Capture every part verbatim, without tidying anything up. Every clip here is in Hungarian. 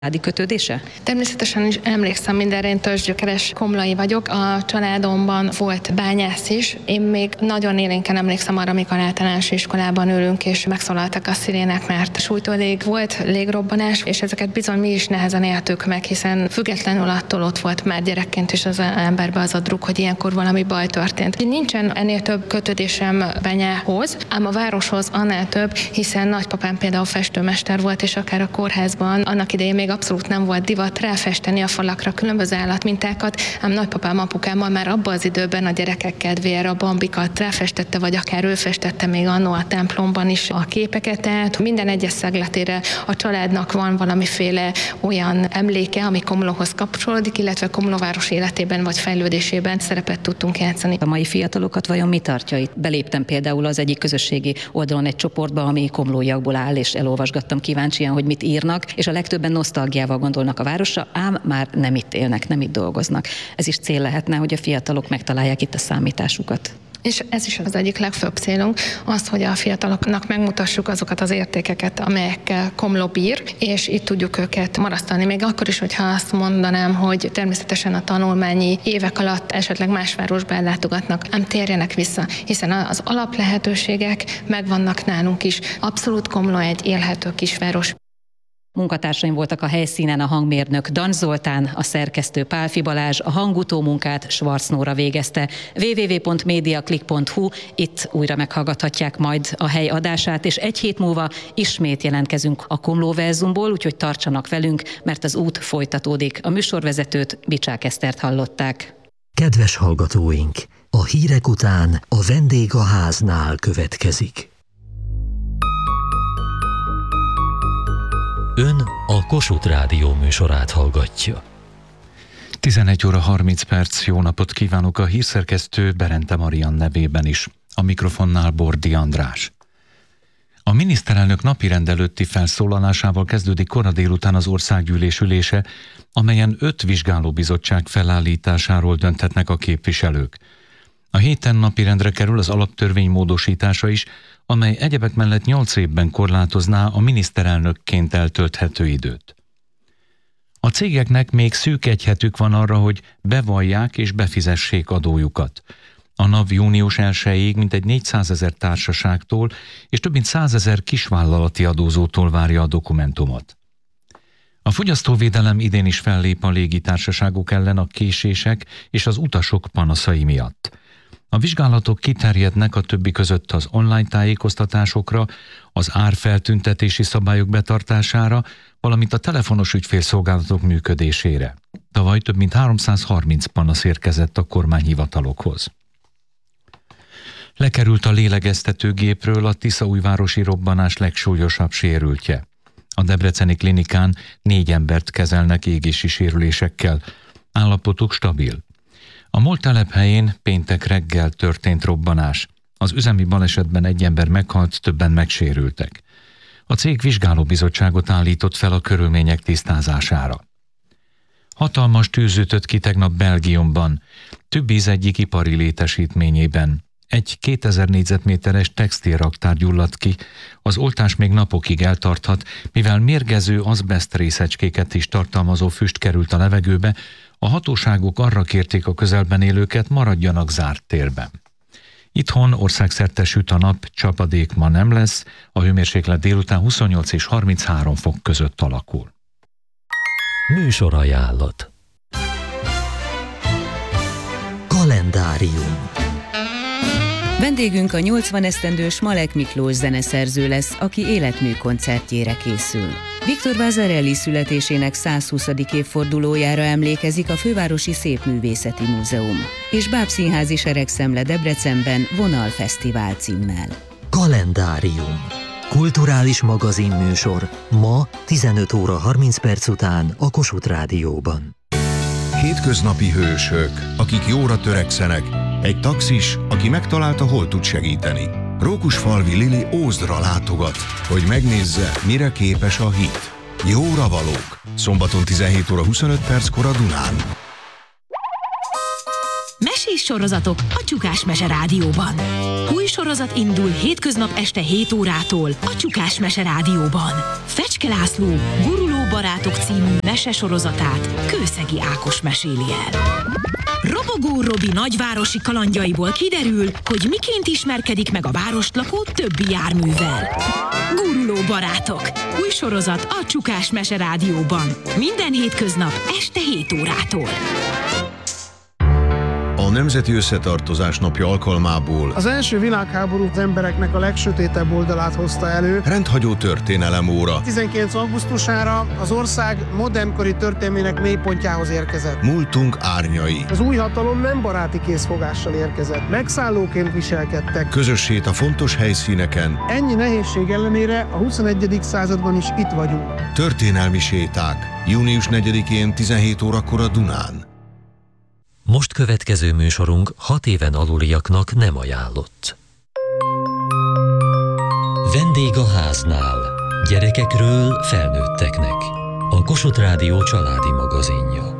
családi kötődése? Természetesen is emlékszem mindenre, én törzsgyökeres komlói vagyok. A családomban volt bányász is. Én még nagyon élénken emlékszem arra, amikor általános iskolában ülünk, és megszólaltak a szirének, mert súlytól lég volt, légrobbanás, és ezeket bizony mi is nehezen éltük meg, hiszen függetlenül attól ott volt már gyerekként is az emberbe az a druk, hogy ilyenkor valami baj történt. Nincsen ennél több kötődésem bányához, ám a városhoz annál több, hiszen nagypapám például festőmester volt, és akár a kórházban annak idején még abszolút nem volt divat ráfesteni a falakra különböző állatmintákat, ám nagypapám apukámmal már abban az időben a gyerekek kedvéért a bambikat ráfestette, vagy akár ő festette még annó a templomban is a képeket, tehát minden egyes szegletére a családnak van valamiféle olyan emléke, ami Komlóhoz kapcsolódik, illetve Komlóváros életében vagy fejlődésében szerepet tudtunk játszani. A mai fiatalokat vajon mi tartja itt? Beléptem például az egyik közösségi oldalon egy csoportba, ami komlóiakból áll, és elolvasgattam kíváncsian, hogy mit írnak, és a legtöbben nosztalgiával gondolnak a városra, ám már nem itt élnek, nem itt dolgoznak. Ez is cél lehetne, hogy a fiatalok megtalálják itt a számításukat. És ez is az egyik legfőbb célunk, az, hogy a fiataloknak megmutassuk azokat az értékeket, amelyekkel Komló bír, és itt tudjuk őket marasztalni. Még akkor is, hogyha azt mondanám, hogy természetesen a tanulmányi évek alatt esetleg más városba ellátogatnak, ám térjenek vissza, hiszen az alaplehetőségek megvannak nálunk is. Abszolút Komló egy élhető kisváros. Munkatársaim voltak a helyszínen, a hangmérnök Dan Zoltán, a szerkesztő Pálfi Balázs, a hangutó munkát Schwarz Nóra végezte. double-u double-u double-u pont mediaclick pont hu, itt újra meghallgathatják majd a hely adását, és egy hét múlva ismét jelentkezünk a Komlóverzumból, úgyhogy tartsanak velünk, mert az út folytatódik. A műsorvezetőt, Bicsák Esztert hallották. Kedves hallgatóink, a hírek után a vendég a háznál következik. Ön a Kossuth Rádió műsorát hallgatja. tizenegy óra harminc perc, jó napot kívánok a hírszerkesztő Berente Marian nevében is. A mikrofonnál Bordi András. A miniszterelnök napirend előtti felszólalásával kezdődik kora délután az országgyűlés ülése, amelyen öt vizsgálóbizottság felállításáról dönthetnek a képviselők. A héten napirendre kerül az alaptörvény módosítása is, amely egyebek mellett nyolc évben korlátozná a miniszterelnökként eltölthető időt. A cégeknek még szűk egy hetük van arra, hogy bevallják és befizessék adójukat. A NAV június elsejéig mintegy négyszázezer társaságtól és több mint százezer kisvállalati adózótól várja a dokumentumot. A fogyasztóvédelem idén is fellép a légitársaságok ellen a késések és az utasok panaszai miatt. A vizsgálatok kiterjednek a többi között az online tájékoztatásokra, az árfeltüntetési szabályok betartására, valamint a telefonos ügyfélszolgálatok működésére. Tavaly több mint háromszázharminc panasz érkezett a kormányhivatalokhoz. Lekerült a lélegeztetőgépről a tiszaújvárosi robbanás legsúlyosabb sérültje. A debreceni klinikán négy embert kezelnek égési sérülésekkel. Állapotuk stabil. A MOL telephelyén péntek reggel történt robbanás. Az üzemi balesetben egy ember meghalt, többen megsérültek. A cég vizsgálóbizottságot állított fel a körülmények tisztázására. Hatalmas tűz ütött ki tegnap Belgiumban, Tübíz egyik ipari létesítményében. Egy kétezer négyzetméteres textilraktár gyulladt ki, az oltás még napokig eltarthat, mivel mérgező azbeszt részecskéket is tartalmazó füst került a levegőbe, a hatóságok arra kérték a közelben élőket, maradjanak zárt térben. Itthon országszerte süt a nap, csapadék ma nem lesz, a hőmérséklet délután huszonnyolc és harminchárom fok között alakul. Műsorajánlat. Kalendárium. Vendégünk a nyolcvan esztendős Malek Miklós zeneszerző lesz, aki életmű koncertjére készül. Viktor Vasarely születésének százhuszadik évfordulójára emlékezik a Fővárosi Szépművészeti Múzeum, és Bábszínházi Seregszemle Debrecenben Vonalfesztivál címmel. Kalendárium. Kulturális magazinműsor ma tizenöt óra harminc perc után a Kossuth Rádióban. Hétköznapi hősök, akik jóra törekszenek, egy taxis, aki megtalálta, hol tud segíteni. Rókusfalvi Lili Ózdra látogat, hogy megnézze, mire képes a hit. Jóra valók. Szombaton tizenhét óra huszonöt perckor a Dunán. Mesés sorozatok a Csukás Mese Rádióban. Új sorozat indul hétköznap este hét órától a Csukás Mese Rádióban. Fecske László, guruló Barátok című mesesorozatát Kőszegi Ákos meséli el. Robogó Robi nagyvárosi kalandjaiból kiderül, hogy miként ismerkedik meg a várost lakó többi járművel. Guruló Barátok. Új sorozat a Csukás Mese Rádióban. Minden hétköznap este hét órától. A Nemzeti Összetartozás napja alkalmából az első világháború az embereknek a legsötétebb oldalát hozta elő. rendhagyó történelem óra. tizenkilenc augusztusára az ország modernkori történelmének mélypontjához érkezett. Múltunk árnyai. Az új hatalom nem baráti készfogással érkezett. Megszállóként viselkedtek. Közössét a fontos helyszíneken. Ennyi nehézség ellenére a huszonegyedik században is itt vagyunk. Történelmi séták. június negyedikén tizenhét órakor a Dunán. Most következő műsorunk hat éven aluliaknak nem ajánlott. Vendég a háznál. Gyerekekről felnőtteknek. A Kossuth Rádió családi magazinja.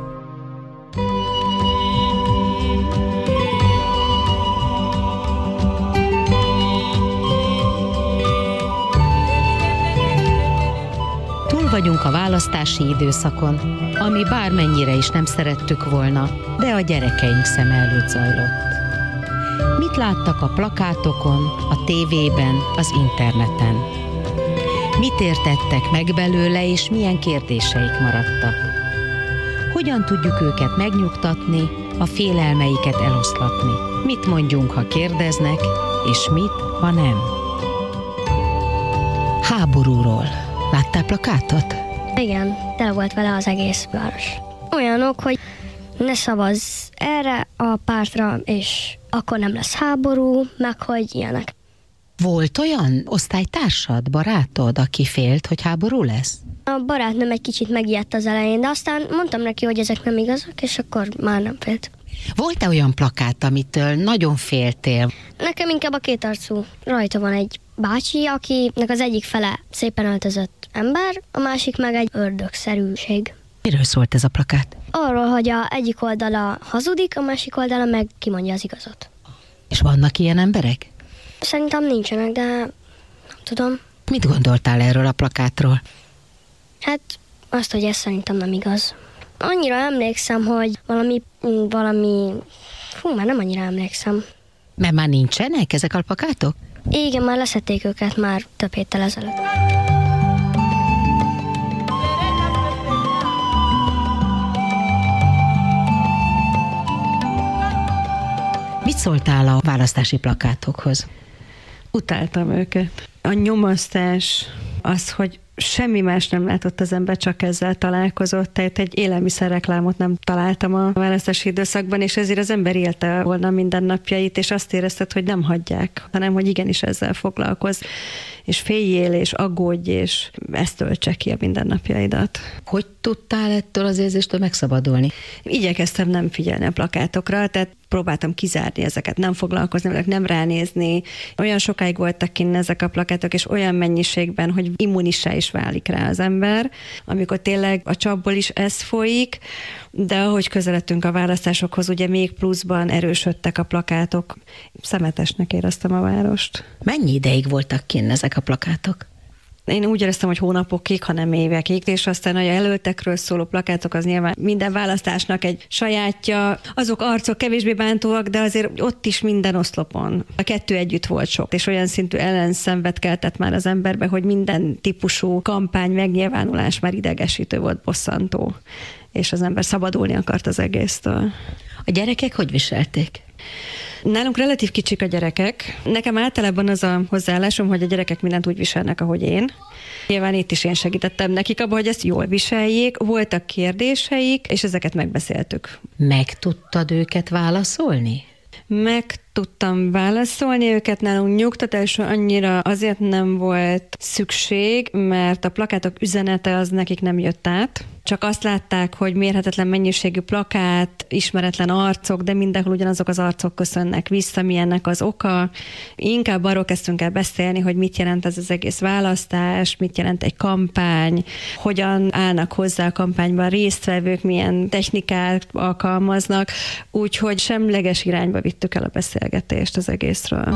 Vagyunk a választási időszakon, ami bármennyire is nem szerettük volna, de a gyerekeink szem előtt zajlott. Mit láttak a plakátokon, a tévében, az interneten? Mit értettek meg belőle, és milyen kérdéseik maradtak? Hogyan tudjuk őket megnyugtatni, a félelmeiket eloszlatni? Mit mondjunk, ha kérdeznek, és mit, ha nem? Háborúról. Láttál plakátot? Igen, tele volt vele az egész város. Olyanok, hogy ne szavazz erre a pártra, és akkor nem lesz háború, meg hogy ilyenek. Volt olyan osztálytársad, barátod, aki félt, hogy háború lesz? A barátnőm egy kicsit megijedt az elején, de aztán mondtam neki, hogy ezek nem igazak, és akkor már nem félt. Volt-e olyan plakát, amitől nagyon féltél? Nekem inkább a kétarcú. Rajta van egy bácsi, akinek az egyik fele szépen öltözött ember, a másik meg egy ördögszerűség. Miről szólt ez a plakát? Arról, hogy a egyik oldala hazudik, a másik oldala meg kimondja az igazat. És vannak ilyen emberek? Szerintem nincsenek, de nem tudom. Mit gondoltál erről a plakátról? Hát azt, hogy ez szerintem nem igaz. Annyira emlékszem, hogy valami, valami, fú, már nem annyira emlékszem. Mert már nincsenek ezek a plakátok? Igen, már leszették őket már több héttel ezelőtt. Mit szóltál a választási plakátokhoz? Utáltam őket. A nyomasztás, az, hogy semmi más nem látott az ember, csak ezzel találkozott, tehát egy élelmiszerreklámot nem találtam a választási időszakban, és ezért az ember élte volna mindennapjait, és azt érezted, hogy nem hagyják, hanem hogy igenis ezzel foglalkoz, és féljél, és aggódj, és ezt töltse ki a mindennapjaidat. Hogy tudtál ettől az érzéstől megszabadulni? Igyekeztem nem figyelni a plakátokra, tehát próbáltam kizárni ezeket, nem foglalkozni velük, nem ránézni. Olyan sokáig voltak kinn ezek a plakátok, és olyan mennyiségben, hogy immunissá is válik rá az ember, amikor tényleg a csapból is ez folyik, de ahogy közeledtünk a választásokhoz, ugye még pluszban erősödtek a plakátok. Szemetesnek éreztem a várost. Mennyi ideig voltak kinn ezek a plakátok? Én úgy éreztem, hogy hónapokig, hanem évekig, és aztán a jelöltekről szóló plakátok az nyilván minden választásnak egy sajátja. Azok arcok kevésbé bántóak, de azért ott is minden oszlopon. A kettő együtt volt sok, és olyan szintű ellenszenvet keltett már az emberbe, hogy minden típusú kampány, megnyilvánulás már idegesítő volt, bosszantó, és az ember szabadulni akart az egésztől. A gyerekek hogy viselték? Nálunk relatív kicsik a gyerekek. Nekem általában az a hozzáállásom, hogy a gyerekek mindent úgy viselnek, ahogy én. Nyilván itt is én segítettem nekik abban, hogy ezt jól viseljék. Voltak kérdéseik, és ezeket megbeszéltük. Meg tudtad őket válaszolni? Meg tudtam válaszolni őket, nálunk nyugtatásra annyira azért nem volt szükség, mert a plakátok üzenete az nekik nem jött át. Csak azt látták, hogy mérhetetlen mennyiségű plakát, ismeretlen arcok, de mindenhol ugyanazok az arcok köszönnek vissza, milyennek az oka. Inkább arról kezdtünk el beszélni, hogy mit jelent ez az egész választás, mit jelent egy kampány, hogyan állnak hozzá a kampányban résztvevők, milyen technikát alkalmaznak, úgyhogy semleges irányba vittük el a beszélgetést az egészről.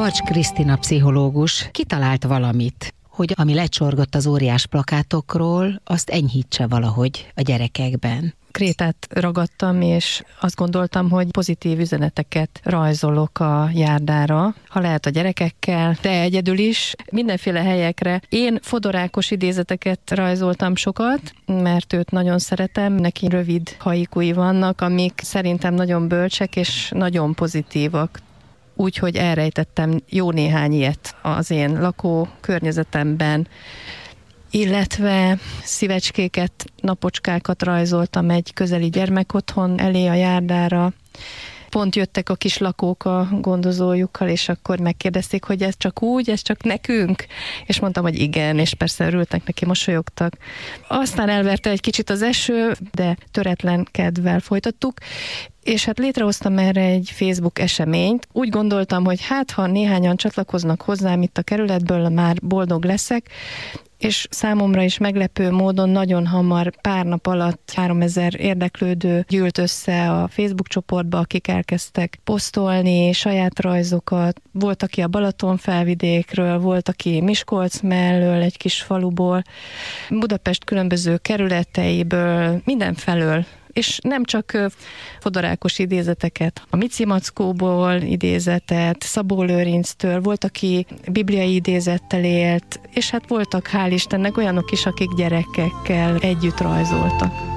Barcs Krisztina pszichológus kitalált valamit, hogy ami lecsorgott az óriás plakátokról, azt enyhítse valahogy a gyerekekben. Krétát ragadtam, és azt gondoltam, hogy pozitív üzeneteket rajzolok a járdára, ha lehet a gyerekekkel, de egyedül is, mindenféle helyekre. Én Fodor Ákos idézeteket rajzoltam sokat, mert őt nagyon szeretem, neki rövid haikui vannak, amik szerintem nagyon bölcsek és nagyon pozitívak. Úgyhogy elrejtettem jó néhány ilyet az én lakó környezetemben, illetve szívecskéket, napocskákat rajzoltam egy közeli gyermekotthon elé a járdára. Pont jöttek a kis lakók a gondozójukkal, és akkor megkérdezték, hogy ez csak úgy, ez csak nekünk? És mondtam, hogy igen, és persze örültek neki, mosolyogtak. Aztán elverte egy kicsit az eső, de töretlen kedvvel folytattuk, és hát létrehoztam erre egy Facebook eseményt. Úgy gondoltam, hogy hát, ha néhányan csatlakoznak hozzám itt a kerületből, már boldog leszek, és számomra is meglepő módon nagyon hamar, pár nap alatt háromezer érdeklődő gyűlt össze a Facebook csoportba, akik elkezdtek posztolni saját rajzokat. Volt, aki a Balatonfelvidékről, volt, aki Miskolc mellől, egy kis faluból, Budapest különböző kerületeiből, mindenfelől. És nem csak Fodor Ákos idézeteket, a Mici Mackóból idézetet, Szabó Lőrinctől, volt, aki bibliai idézettel élt, és hát voltak, hál' Istennek, olyanok is, akik gyerekekkel együtt rajzoltak.